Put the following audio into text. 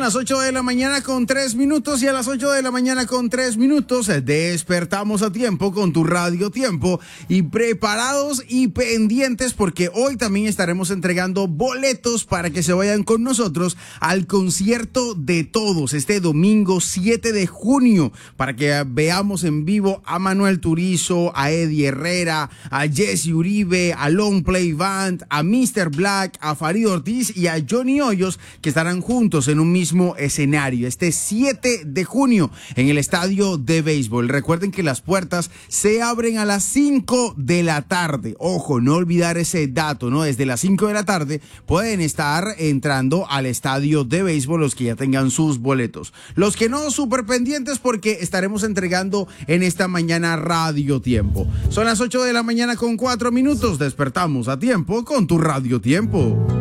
las 8 de la mañana con 3 minutos y a las 8 de la mañana con 3 minutos despertamos a tiempo con tu Radio Tiempo y preparados y pendientes porque hoy también estaremos entregando boletos para que se vayan con nosotros al concierto de todos este domingo 7 de junio para que veamos en vivo a Manuel Turizo, a Eddie Herrera, a Jesse Uribe, a Long Play Band, a Mr. Black, a Farid Ortiz y a Johnny Hoyos, que estarán juntos en un mismo escenario este 7 de junio en el estadio de béisbol. Recuerden que las puertas se abren a las 5 de la tarde. Ojo, no olvidar ese dato, ¿no? Desde las 5 de la tarde pueden estar entrando al estadio de béisbol los que ya tengan sus boletos. Los que no, súper pendientes porque estaremos entregando en esta mañana Radio Tiempo. Son las 8 de la mañana con 4 minutos. Despertamos a tiempo con tu Radio Tiempo.